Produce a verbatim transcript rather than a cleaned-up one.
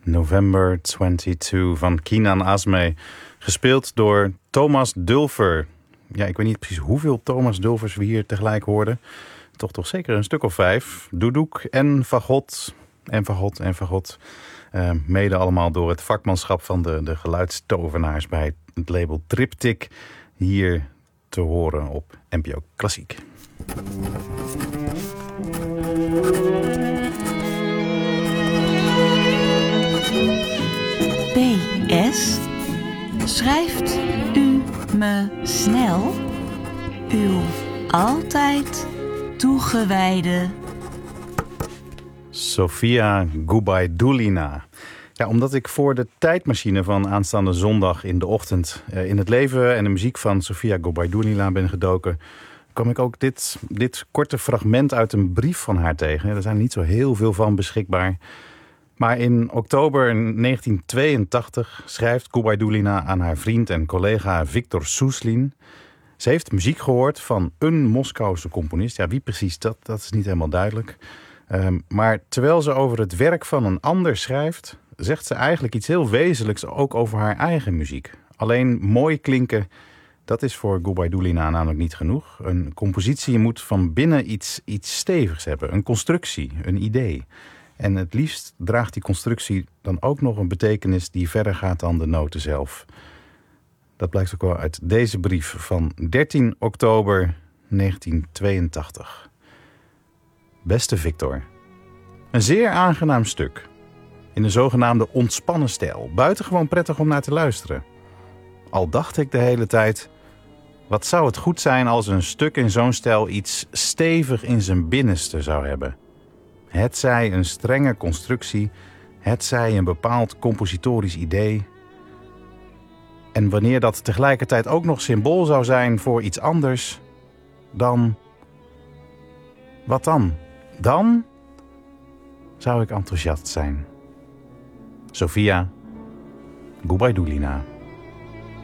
November tweeëntwintig van Kinan Asmeh. Gespeeld door Thomas Dulfer. Ja, ik weet niet precies hoeveel Thomas Dulfers we hier tegelijk hoorden. Toch toch zeker een stuk of vijf. Duduk en fagot. En fagot en fagot. Uh, mede allemaal door het vakmanschap van de, de geluidstovenaars bij het label Triptych. Hier te horen op N P O Klassiek. P S. Schrijft u me snel uw altijd toegewijde Sofia Gubaidulina. Ja, omdat ik voor de tijdmachine van aanstaande zondag in de ochtend uh, in het leven en de muziek van Sofia Gubaidulina ben gedoken, kwam ik ook dit, dit korte fragment uit een brief van haar tegen. Er zijn niet zo heel veel van beschikbaar. Maar in oktober negentien tweeëntachtig schrijft Gubaidulina aan haar vriend en collega Victor Suslin. Ze heeft muziek gehoord van een Moskouse componist. Ja, wie precies, dat, dat is niet helemaal duidelijk. Um, maar terwijl ze over het werk van een ander schrijft, zegt ze eigenlijk iets heel wezenlijks ook over haar eigen muziek. Alleen mooi klinken, dat is voor Gubaidulina namelijk niet genoeg. Een compositie moet van binnen iets, iets stevigs hebben. Een constructie, een idee. En het liefst draagt die constructie dan ook nog een betekenis die verder gaat dan de noten zelf. Dat blijkt ook wel uit deze brief van dertien oktober negentien tweeëntachtig. Beste Victor, een zeer aangenaam stuk. In een zogenaamde ontspannen stijl. Buitengewoon prettig om naar te luisteren. Al dacht ik de hele tijd, wat zou het goed zijn als een stuk in zo'n stijl iets stevig in zijn binnenste zou hebben. Hetzij een strenge constructie, hetzij een bepaald compositorisch idee. En wanneer dat tegelijkertijd ook nog symbool zou zijn voor iets anders, dan... Wat dan? Dan zou ik enthousiast zijn. Sofia Gubaidulina.